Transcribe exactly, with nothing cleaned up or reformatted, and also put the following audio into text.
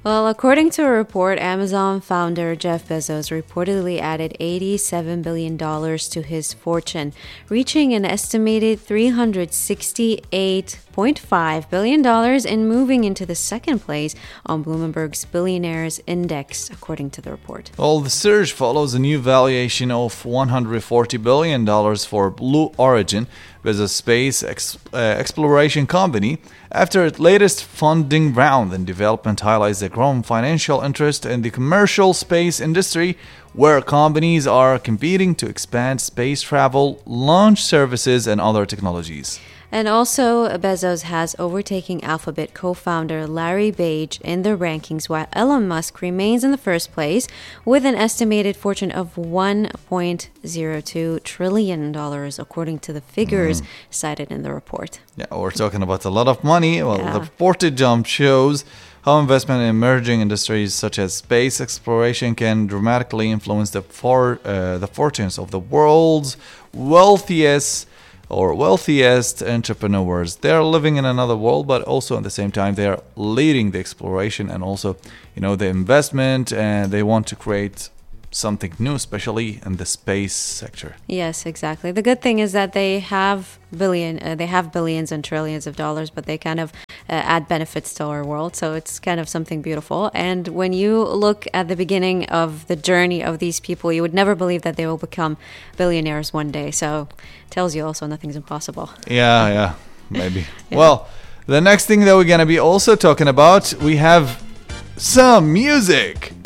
Well, according to a report, Amazon founder Jeff Bezos reportedly added eighty-seven billion dollars to his fortune, reaching an estimated three hundred sixty-eight point five billion dollars and moving into the second place on Bloomberg's Billionaires Index, according to the report. Well, the surge follows a new valuation of one hundred forty billion dollars for Blue Origin, Bezos' space ex- uh, exploration company, after its latest funding round. And development highlights the growing financial interest in the commercial space industry, where companies are competing to expand space travel, launch services, and other technologies. And also, Bezos has overtaken Alphabet co-founder Larry Page in the rankings, while Elon Musk remains in the first place with an estimated fortune of one point zero two trillion dollars, according to the figures mm. cited in the report. Yeah, we're talking about a lot of money. Well, yeah. The reported jump shows how investment in emerging industries such as space exploration can dramatically influence the for, uh, the fortunes of the world's wealthiest or wealthiest entrepreneurs. They're living in another world, but also at the same time they're leading the exploration and also, you know, the investment, and they want to create something new, especially in the space sector. Yes, exactly. The good thing is that they have billion, uh, they have billions and trillions of dollars, but they kind of uh, add benefits to our world. So it's kind of something beautiful. And when you look at the beginning of the journey of these people, you would never believe that they will become billionaires one day. So it tells you also nothing's impossible. Yeah, yeah, maybe. yeah. Well, the next thing that we're going to be also talking about, we have some music.